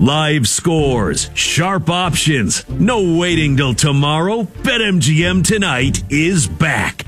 Live scores, sharp options, no waiting till tomorrow. BetMGM tonight is back.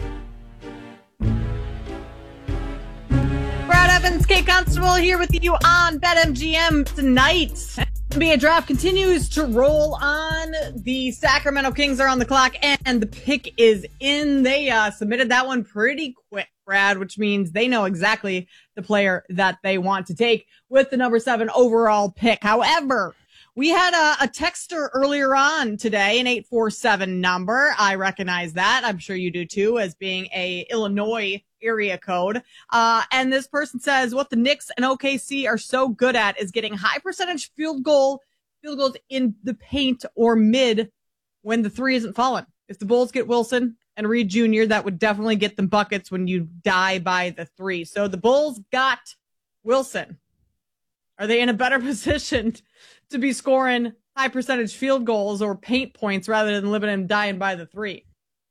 Brad Evans, Kate Constable here with you on BetMGM tonight. NBA draft continues to roll on. The Sacramento Kings are on the clock and the pick is in. They submitted that one pretty quick, Brad, which means they know exactly the player that they want to take with the number 7 overall pick. However, we had a texter earlier on today, an 847 number. I recognize that. I'm sure you do too, as being a Illinois area code. And this person says what the Knicks and OKC are so good at is getting high percentage field goals in the paint or mid when the three isn't falling. If the Bulls get Wilson and Reed Jr., that would definitely get them buckets when you die by the three. So the Bulls got Wilson. Are they in a better position to be scoring high percentage field goals or paint points rather than living and dying by the three?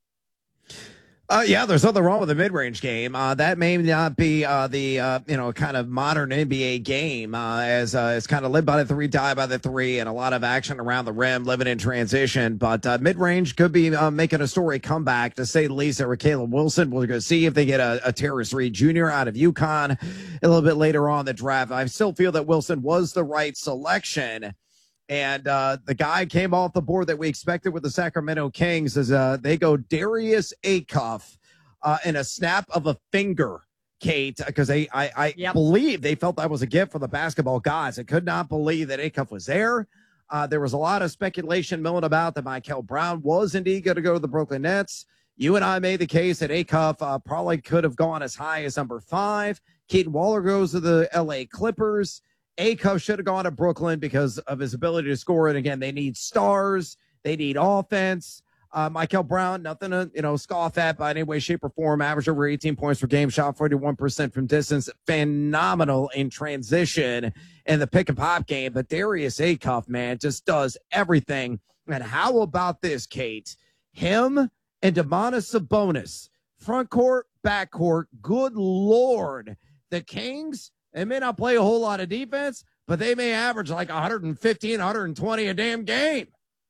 Yeah, there's nothing wrong with the mid-range game. That may not be the kind of modern NBA game as it's kind of live by the three, die by the three, and a lot of action around the rim, living in transition. But mid-range could be making a story comeback, to say the least, there with Caleb Wilson. We're going to see if they get a Terrence Reed Jr. out of UConn a little bit later on in the draft. I still feel that Wilson was the right selection. And the guy came off the board that we expected with the Sacramento Kings as they go Darius Acuff in a snap of a finger, Kate, because I believe they felt that was a gift for the basketball gods. I could not believe that Acuff was there. There was a lot of speculation milling about that Michael Brown was indeed going to go to the Brooklyn Nets. You and I made the case that Acuff probably could have gone as high as number 5. Keaton Waller goes to the L.A. Clippers. Acuff should have gone to Brooklyn because of his ability to score. And again, they need stars. They need offense. Michael Brown, nothing to scoff at by any way, shape, or form. Averaged over 18 points per game, shot 41% from distance. Phenomenal in transition in the pick and pop game. But Darius Acuff, man, just does everything. And how about this, Kate? Him and Domantas Sabonis, front court, back court. Good Lord. The Kings, they may not play a whole lot of defense, but they may average like 115, 120 a damn game.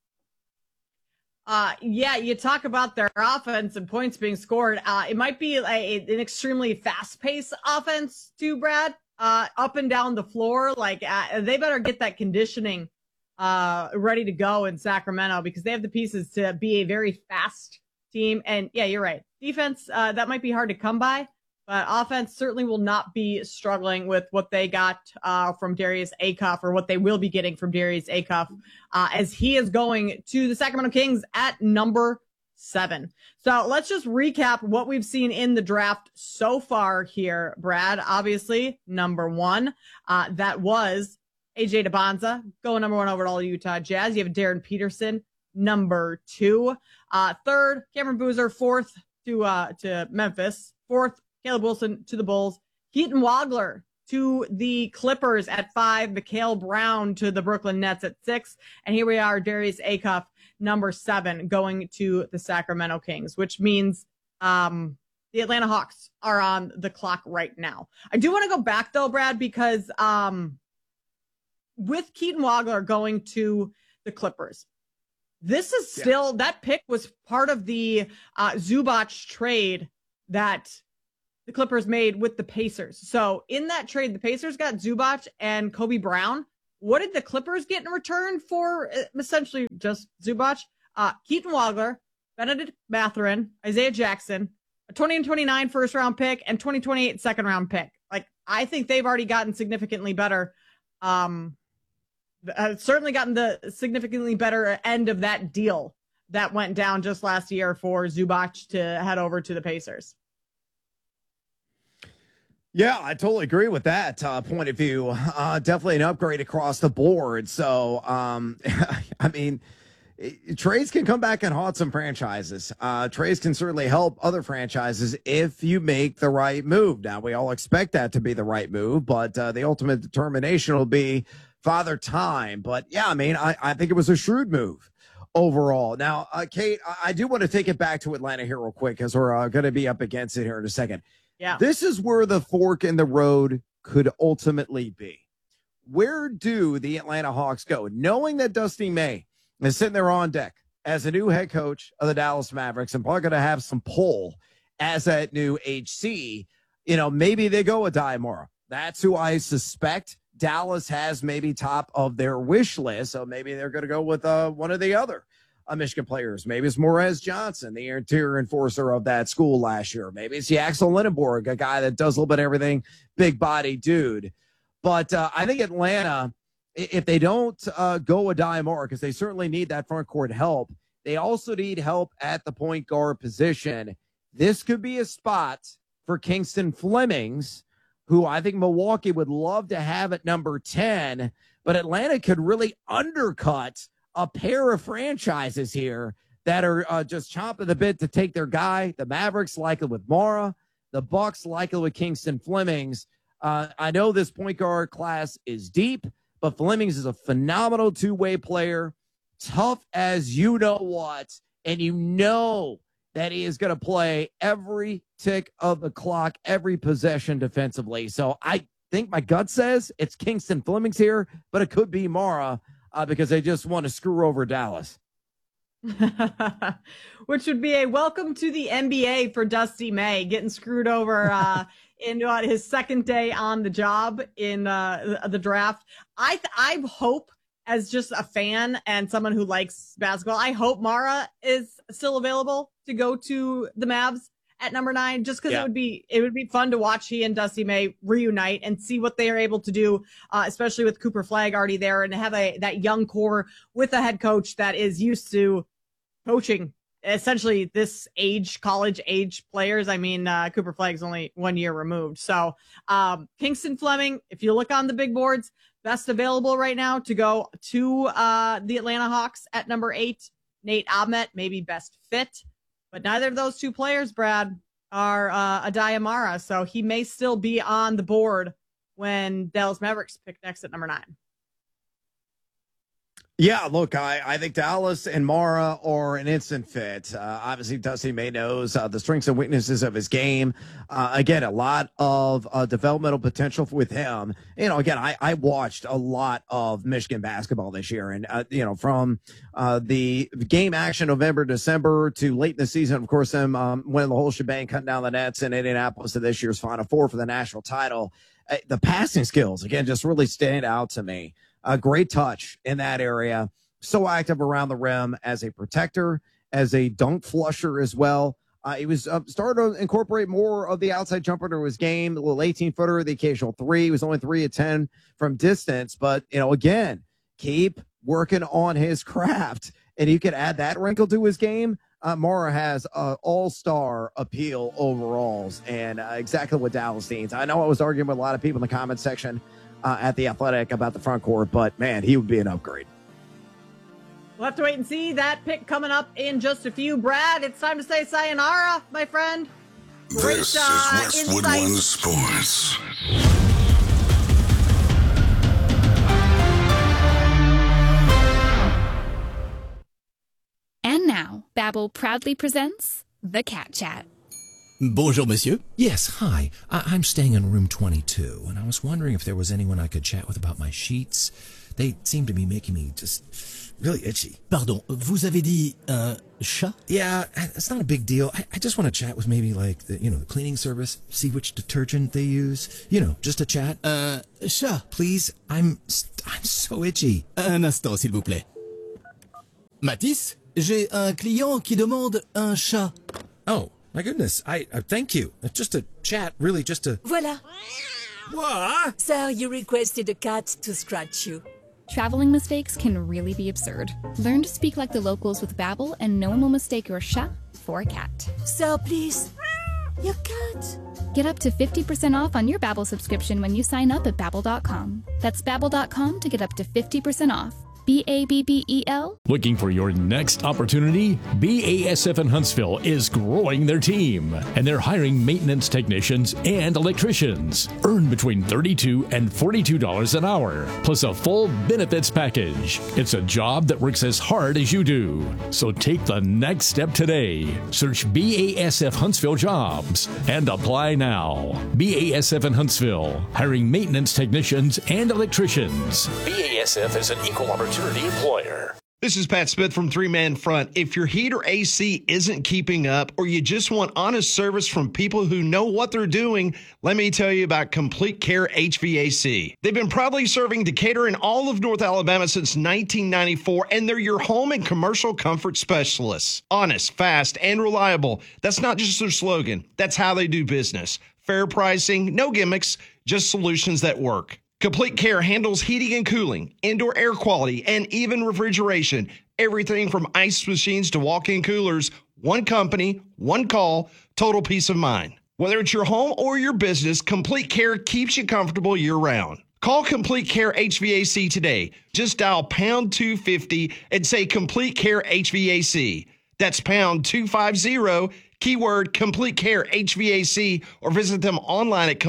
Yeah, you talk about their offense and points being scored. It might be an extremely fast-paced offense too, Brad, up and down the floor. Like, they better get that conditioning ready to go in Sacramento because they have the pieces to be a very fast team. And, yeah, you're right. Defense, that might be hard to come by. But offense certainly will not be struggling with what they got from Darius Acuff, or what they will be getting from Darius Acuff, as he is going to the Sacramento Kings at number 7. So let's just recap what we've seen in the draft so far here, Brad. Obviously, number 1, that was AJ Debonza, going number 1 over to all Utah Jazz. You have Darren Peterson, number 2. Third, Cameron Boozer, 4th to Memphis. 4th, Caleb Wilson to the Bulls. Keaton Wagler to the Clippers at 5. Mikal Brown to the Brooklyn Nets at 6. And here we are, Darius Acuff, number 7, going to the Sacramento Kings, which means the Atlanta Hawks are on the clock right now. I do want to go back, though, Brad, because with Keaton Wagler going to the Clippers, this is still, that pick was part of the Zubac trade that the Clippers made with the Pacers. So in that trade, the Pacers got Zubac and Kobe Brown. What did the Clippers get in return for essentially just Zubac? Keaton Wagler, Benedict Mathurin, Isaiah Jackson, a 20 and 29 first round pick, and 2028 second round pick. Like, I think they've already gotten significantly better. Certainly gotten the significantly better end of that deal that went down just last year for Zubac to head over to the Pacers. Yeah, I totally agree with that point of view. Definitely an upgrade across the board. So, I mean, trades can come back and haunt some franchises. Trades can certainly help other franchises if you make the right move. Now, we all expect that to be the right move, but the ultimate determination will be Father Time. But, yeah, I mean, I think it was a shrewd move overall. Now, Kate, I do want to take it back to Atlanta here real quick because we're going to be up against it here in a second. Yeah. This is where the fork in the road could ultimately be. where do the Atlanta Hawks go? Knowing that Dusty May is sitting there on deck as a new head coach of the Dallas Mavericks and probably going to have some pull as that new HC, maybe they go with Diamora. That's who I suspect Dallas has maybe top of their wish list. So maybe they're going to go with one of the other Michigan players. Maybe it's Morez Johnson, the interior enforcer of that school last year. Maybe it's Axel Lindenborg, a guy that does a little bit of everything, big body dude. But I think Atlanta, if they don't go with Diamora, because they certainly need that front court help, they also need help at the point guard position. This could be a spot for Kingston Flemings, who I think Milwaukee would love to have at number 10, but Atlanta could really undercut a pair of franchises here that are just chomping the bit to take their guy. The Mavericks likely with Mara, the Bucks likely with Kingston Flemings. I know this point guard class is deep, but Flemings is a phenomenal two-way player, tough as you know what, and you know that he is going to play every tick of the clock, every possession defensively. So I think my gut says it's Kingston Flemings here, but it could be Mara because they just want to screw over Dallas. Which would be a welcome to the NBA for Dusty May, getting screwed over in his second day on the job in the draft. I hope, as just a fan and someone who likes basketball, I hope Mara is still available to go to the Mavs at number 9, just because it would be fun to watch he and Dusty May reunite and see what they are able to do, especially with Cooper Flagg already there, and have that young core with a head coach that is used to coaching essentially this age, college age players. I mean, Cooper Flagg's only 1 year removed. So Kingston Fleming, if you look on the big boards, best available right now to go to the Atlanta Hawks at number 8. Nate Ahmet, maybe best fit. But neither of those two players, Brad, are Adaya Mara. So he may still be on the board when Dallas Mavericks pick next at number 9. Yeah, look, I think Dallas and Mara are an instant fit. Obviously, Dusty May knows the strengths and weaknesses of his game. Again, a lot of developmental potential with him. Again, I watched a lot of Michigan basketball this year. And, from the game action November, December to late in the season, of course, them winning the whole shebang, cutting down the nets in Indianapolis to this year's Final Four for the national title. The passing skills, again, just really stand out to me. A great touch in that area. So active around the rim as a protector, as a dunk flusher as well. He was starting to incorporate more of the outside jumper into his game, a little 18-footer, the occasional 3. He was only 3 of 10 from distance. But, again, keep working on his craft. And you can add that wrinkle to his game. Mara has all-star appeal overalls and exactly what Dallas needs. I know I was arguing with a lot of people in the comment section at The Athletic about the front court, but man, he would be an upgrade. We'll have to wait and see. That pick coming up in just a few. Brad, it's time to say sayonara, my friend. This is Westwood One Sports. And now, Babbel proudly presents The Cat Chat. Bonjour, monsieur. Yes, hi. I'm staying in room 22, and I was wondering if there was anyone I could chat with about my sheets. They seem to be making me just really itchy. Pardon, vous avez dit un chat? Yeah, it's not a big deal. I just want to chat with maybe like the cleaning service, see which detergent they use. Just a chat. Chat. Please, I'm so itchy. Un instant, s'il vous plaît. Matisse, j'ai un client qui demande un chat. Oh. My goodness, I thank you. Just a chat, really, just a... Voilà. What? Sir, you requested a cat to scratch you. Traveling mistakes can really be absurd. Learn to speak like the locals with Babbel, and no one will mistake your chat for a cat. Sir, please. Your cat. Get up to 50% off on your Babbel subscription when you sign up at Babbel.com. That's Babbel.com to get up to 50% off. BABBEL? Looking for your next opportunity? BASF in Huntsville is growing their team, and they're hiring maintenance technicians and electricians. Earn between $32 and $42 an hour, plus a full benefits package. It's a job that works as hard as you do. So take the next step today. Search BASF Huntsville Jobs and apply now. BASF in Huntsville, hiring maintenance technicians and electricians. BASF is an equal opportunity employer. This is Pat Smith from Three Man Front. If your heat or AC isn't keeping up, or you just want honest service from people who know what they're doing, let me tell you about Complete Care HVAC. They've been proudly serving Decatur and all of North Alabama since 1994, and they're your home and commercial comfort specialists. Honest, fast, and reliable. That's not just their slogan. That's how they do business. Fair pricing, no gimmicks, just solutions that work. Complete Care handles heating and cooling, indoor air quality, and even refrigeration. Everything from ice machines to walk-in coolers. One company, one call, total peace of mind. Whether it's your home or your business, Complete Care keeps you comfortable year-round. Call Complete Care HVAC today. Just dial pound 250 and say Complete Care HVAC. That's pound 250, keyword Complete Care HVAC, or visit them online at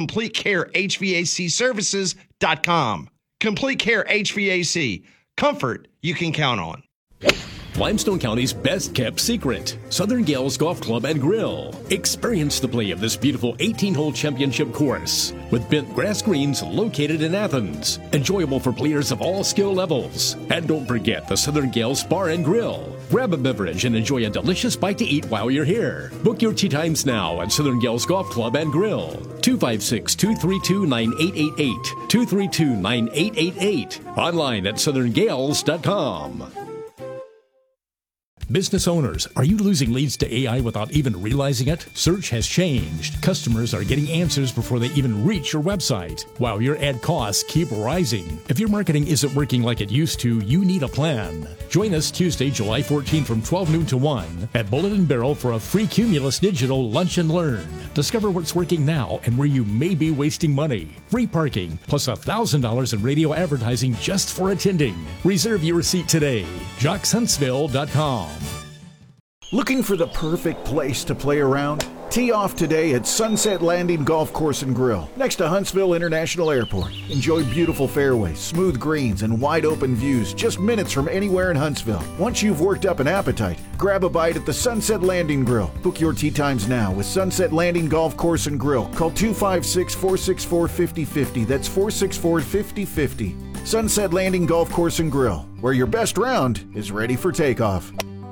CompleteCareHVACservices.com. Complete Care HVAC. Comfort you can count on. Limestone County's best-kept secret, Southern Gales Golf Club and Grill. Experience the play of this beautiful 18-hole championship course with bent grass greens located in Athens. Enjoyable for players of all skill levels. And don't forget the Southern Gales Bar and Grill. Grab a beverage and enjoy a delicious bite to eat while you're here. Book your tee times now at Southern Gales Golf Club and Grill. 256-232-9888. 232-9888. Online at southerngales.com. Business owners, are you losing leads to AI without even realizing it? Search has changed. Customers are getting answers before they even reach your website, while your ad costs keep rising. If your marketing isn't working like it used to, you need a plan. Join us Tuesday, July 14 from 12 noon to 1 at Bullet and Barrel for a free Cumulus Digital Lunch and Learn. Discover what's working now and where you may be wasting money. Free parking, plus $1,000 in radio advertising just for attending. Reserve your seat today. JocksHuntsville.com. Looking for the perfect place to play around? Tee off today at Sunset Landing Golf Course and Grill, next to Huntsville International Airport. Enjoy beautiful fairways, smooth greens, and wide open views just minutes from anywhere in Huntsville. Once you've worked up an appetite, grab a bite at the Sunset Landing Grill. Book your tee times now with Sunset Landing Golf Course and Grill. Call 256-464-5050. That's 464-5050. Sunset Landing Golf Course and Grill, where your best round is ready for takeoff.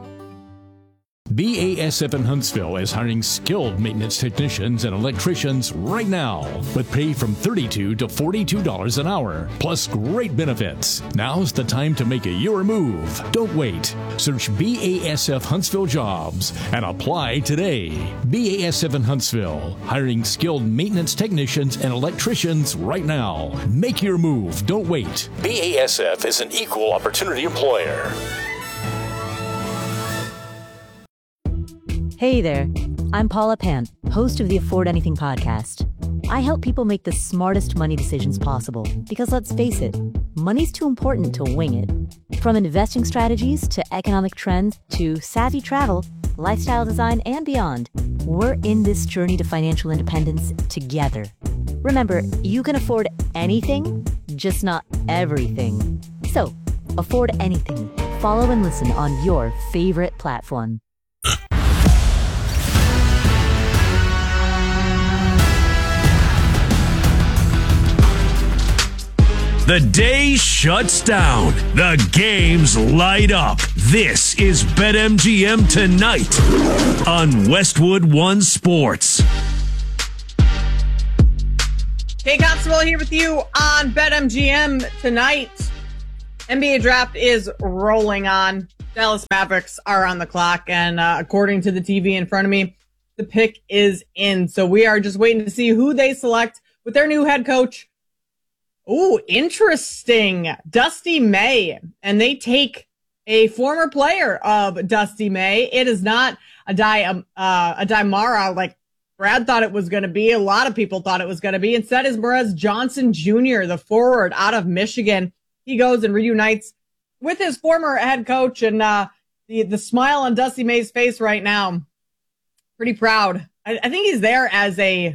BASF in Huntsville is hiring skilled maintenance technicians and electricians right now with pay from $32 to $42 an hour, plus great benefits. Now's the time to make your move. Don't wait. Search BASF Huntsville Jobs and apply today. BASF in Huntsville, hiring skilled maintenance technicians and electricians right now. Make your move. Don't wait. BASF is an equal opportunity employer. Hey there, I'm Paula Pant, host of the Afford Anything podcast. I help people make the smartest money decisions possible because let's face it, money's too important to wing it. From investing strategies to economic trends to savvy travel, lifestyle design, and beyond, we're in this journey to financial independence together. Remember, you can afford anything, just not everything. So, afford anything. Follow and listen on your favorite platform. The day shuts down. The games light up. This is BetMGM Tonight on Westwood One Sports. Kate Constable here with you on BetMGM Tonight. NBA draft is rolling on. Dallas Mavericks are on the clock, and according to the TV in front of me, the pick is in. So we are just waiting to see who they select with their new head coach. Ooh, interesting. Dusty May. And they take a former player of Dusty May. It is not a Daimara like Brad thought it was going to be. A lot of people thought it was going to be. Instead is Morez Johnson Jr., the forward out of Michigan. He goes and reunites with his former head coach and the smile on Dusty May's face right now. Pretty proud. I think he's there as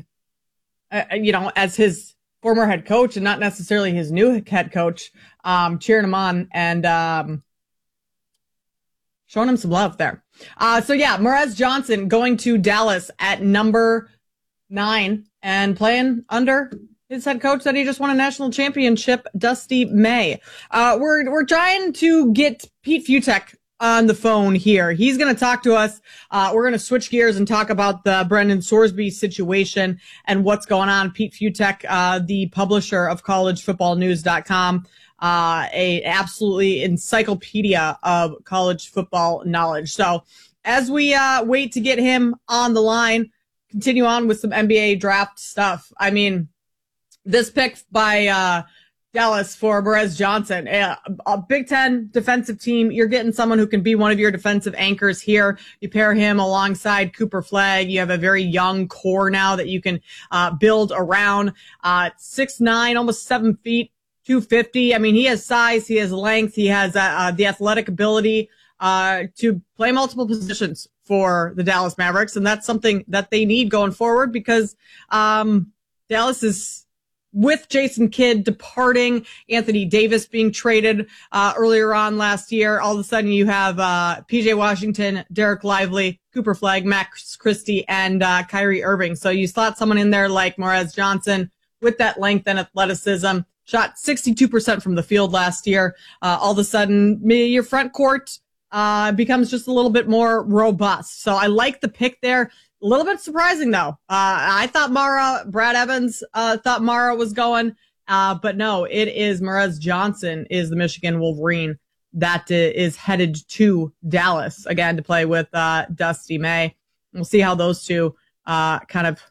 as his former head coach and not necessarily his new head coach, cheering him on and showing him some love there. Morez Johnson going to Dallas at number 9 and playing under his head coach that he just won a national championship, Dusty May. We're trying to get Pete Fiutak on the phone here. He's going to talk to us. We're going to switch gears and talk about the Brendan Sorsby situation and what's going on. Pete Fiutak, the publisher of collegefootballnews.com, a absolutely encyclopedia of college football knowledge. So as we wait to get him on the line, continue on with some NBA draft stuff. I mean, this pick by Dallas for Morez Johnson, a Big Ten defensive team. You're getting someone who can be one of your defensive anchors here. You pair him alongside Cooper Flagg. You have a very young core now that you can build around. 6'9", almost 7 feet, 250. I mean, he has size, he has length, he has the athletic ability to play multiple positions for the Dallas Mavericks, and that's something that they need going forward because Dallas is, with Jason Kidd departing, Anthony Davis being traded earlier on last year, all of a sudden you have PJ Washington, Derek Lively, Cooper Flagg, Max Christie, and Kyrie Irving. So you slot someone in there like Morez Johnson with that length and athleticism, shot 62% from the field last year. All of a sudden, your front court becomes just a little bit more robust. So I like the pick there. A little bit surprising, though. I thought Brad Evans thought Mara was going, but no, it is Morez Johnson is the Michigan Wolverine that is headed to Dallas, again, to play with Dusty May. We'll see how those two kind of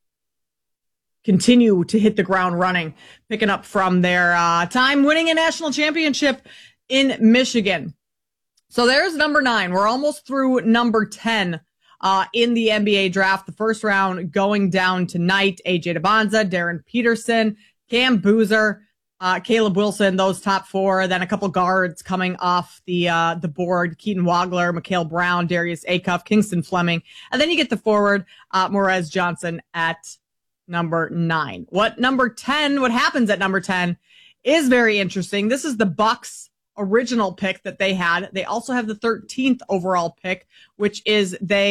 continue to hit the ground running, picking up from their time winning a national championship in Michigan. So there's number 9. We're almost through number 10. In the NBA draft, the first round going down tonight. AJ Debonza, Darren Peterson, Cam Boozer, Caleb Wilson, those top 4. Then a couple guards coming off the board. Keaton Wagler, Mikhail Brown, Darius Acuff, Kingston Fleming. And then you get the forward, Morez Johnson at number 9. What happens at number 10 is very interesting. This is the Bucks' original pick that they had. They also have the 13th overall pick, which is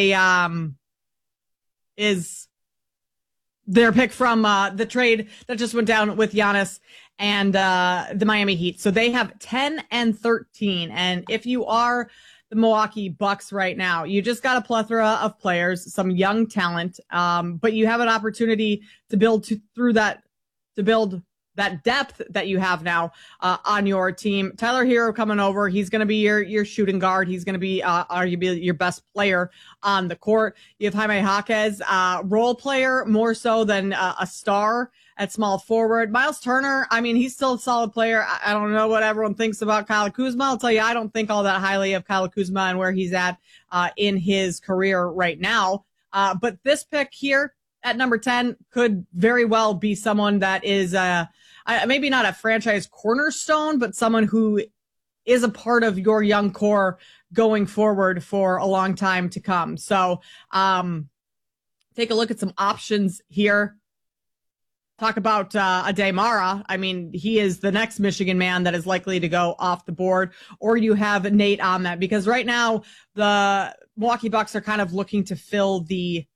is their pick from the trade that just went down with Giannis and the Miami Heat. So they have 10 and 13. And if you are the Milwaukee Bucks right now, you just got a plethora of players, some young talent, but you have an opportunity to build that depth that you have now on your team. Tyler Hero coming over. He's going to be your shooting guard. He's going to be arguably your best player on the court. You have Jaime Jaquez, role player more so than a star at small forward. Miles Turner, I mean, he's still a solid player. I don't know what everyone thinks about Kyle Kuzma. I'll tell you, I don't think all that highly of Kyle Kuzma and where he's at in his career right now. But this pick here at number 10 could very well be someone that is maybe not a franchise cornerstone, but someone who is a part of your young core going forward for a long time to come. So take a look at some options here. Talk about Ade Mara. I mean, he is the next Michigan man that is likely to go off the board. Or you have Nate Ahmed, because right now the Milwaukee Bucks are kind of looking to fill the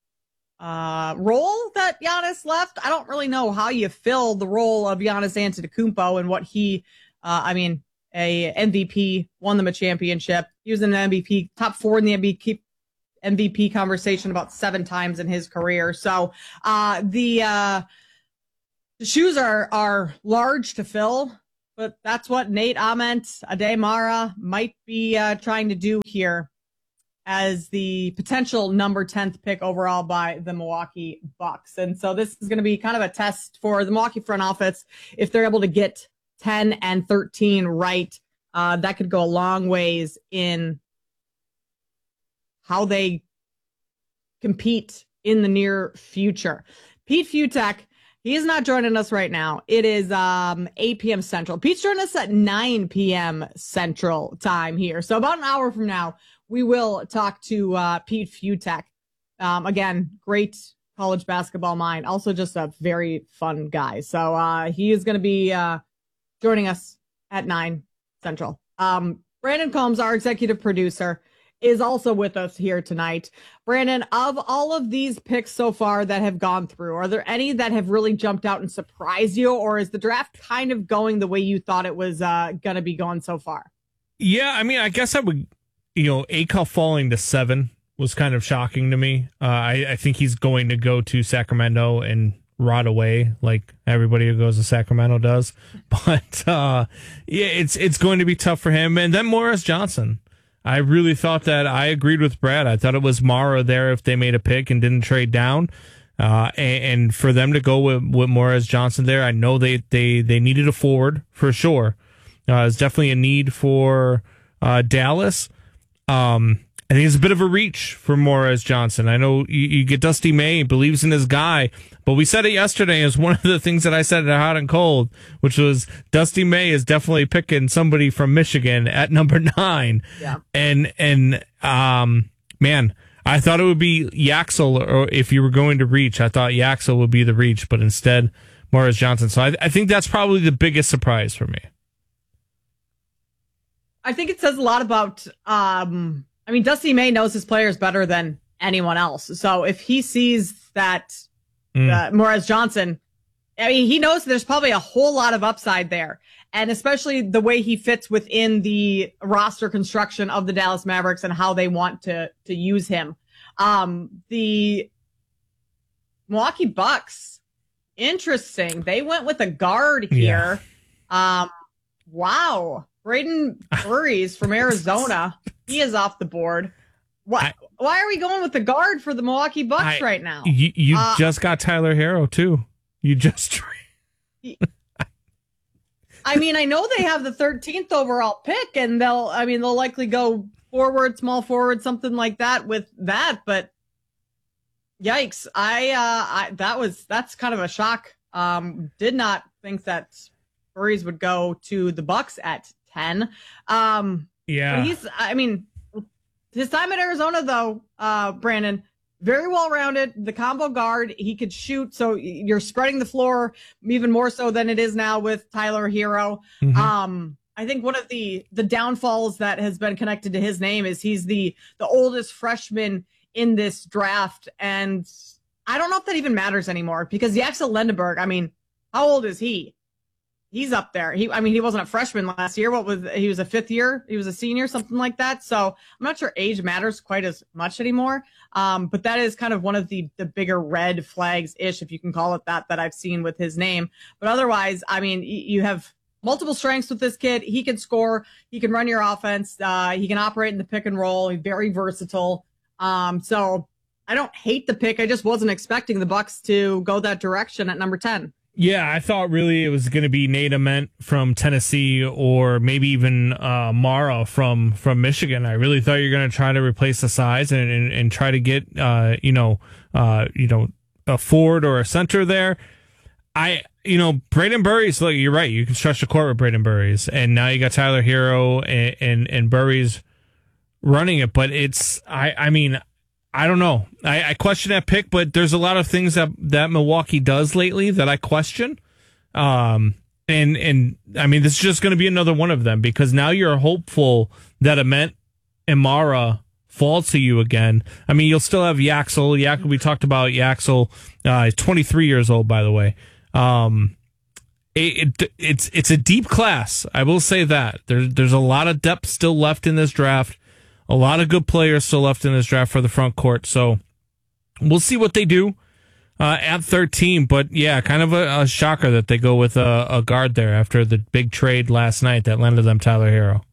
role that Giannis left. I don't really know how you fill the role of Giannis Antetokounmpo and what he, a MVP, won them a championship. He was in the MVP, top 4 in the MVP conversation about 7 times in his career. So the shoes are large to fill, but that's what Nate Ahmed, Ade Mara might be trying to do here as the potential number 10th pick overall by the Milwaukee Bucks. And so this is going to be kind of a test for the Milwaukee front office. If they're able to get 10 and 13 right, that could go a long ways in how they compete in the near future. Pete Fiutak, He's not joining us right now. It is 8 p.m. Central. Pete's joining us at 9 p.m. Central time here. So about an hour from now, we will talk to Pete Fiutak. Again, great college basketball mind. Also just a very fun guy. So he is going to be joining us at 9 Central. Brandon Combs, our executive producer, is also with us here tonight. Brandon, of all of these picks so far that have gone through, are there any that have really jumped out and surprised you, or is the draft kind of going the way you thought it was going to be going so far? Yeah, I mean, I guess I would, Acuff falling to 7 was kind of shocking to me. I think he's going to go to Sacramento and rot away like everybody who goes to Sacramento does. But, it's going to be tough for him. And then Morris Johnson. I really thought that I agreed with Brad. I thought it was Mara there if they made a pick and didn't trade down. And for them to go with Morris Johnson there, I know they needed a forward for sure. It's definitely a need for Dallas. I think it's a bit of a reach for Morris Johnson. I know you get Dusty May, believes in his guy, but we said it yesterday as one of the things that I said at Hot and Cold, which was Dusty May is definitely picking somebody from Michigan at number 9. Yeah. And man, I thought it would be Yaxel, or if you were going to reach, I thought Yaxel would be the reach, but instead Morris Johnson. So I think that's probably the biggest surprise for me. I think it says a lot about, Dusty May knows his players better than anyone else. So if he sees that Morris Johnson, he knows there's probably a whole lot of upside there. And especially the way he fits within the roster construction of the Dallas Mavericks and how they want to use him. The Milwaukee Bucks, interesting. They went with a guard here. Yeah. Wow. Braden Burries from Arizona. He is off the board. Why are we going with the guard for the Milwaukee Bucks right now? You just got Tyler Hero too. You just. I know they have the 13th overall pick, and they'll likely go forward, small forward, something like that with that. But yikes! That's kind of a shock. Did not think that Burries would go to the Bucks at 10. Yeah. His time at Arizona, though, Brandon, very well-rounded. The combo guard, he could shoot, so you're spreading the floor even more so than it is now with Tyler Hero. Mm-hmm. I think one of the downfalls that has been connected to his name is he's the oldest freshman in this draft, and I don't know if that even matters anymore because Yaxel Lendeberg, how old is he? He's up there. He wasn't a freshman last year. He was a 5th year. He was a senior, something like that. So I'm not sure age matters quite as much anymore. But that is kind of one of the bigger red flags-ish, if you can call it that I've seen with his name. But otherwise, you have multiple strengths with this kid. He can score. He can run your offense. He can operate in the pick and roll. He's very versatile. So I don't hate the pick. I just wasn't expecting the Bucks to go that direction at number 10. Yeah, I thought really it was going to be Nate Ament from Tennessee or maybe even Mara from Michigan. I really thought you were going to try to replace the size and try to get a forward or a center there. Braden Burries, look, you're right. You can stretch the court with Braden Burries, and now you got Tyler Hero and Burries running it. But I don't know. I question that pick, but there's a lot of things that Milwaukee does lately that I question. This is just going to be another one of them because now you're hopeful that Ament and Mara fall to you again. You'll still have Yaxel. We talked about Yaxel. He's 23 years old, by the way. It's a deep class. I will say that there's a lot of depth still left in this draft. A lot of good players still left in this draft for the front court. So we'll see what they do at 13. But, yeah, kind of a shocker that they go with a guard there after the big trade last night that landed them Tyler Hero.